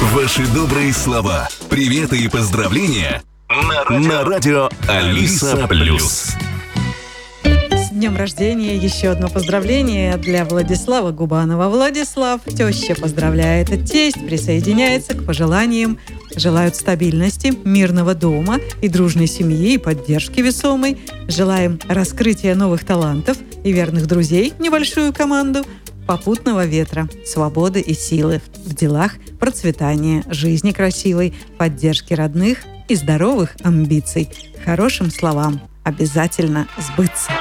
Ваши добрые слова, приветы и поздравления на радио Алиса Плюс. С днем рождения еще одно поздравление для Владислава Губанова. Владислав, теща поздравляет, тесть присоединяется к пожеланиям. Желают стабильности, мирного дома и дружной семьи, и поддержки весомой. Желаем раскрытия новых талантов и верных друзей, небольшую команду, попутного ветра, свободы и силы в делах, процветания, жизни красивой, поддержки родных и здоровых амбиций. Хорошим словам обязательно сбыться.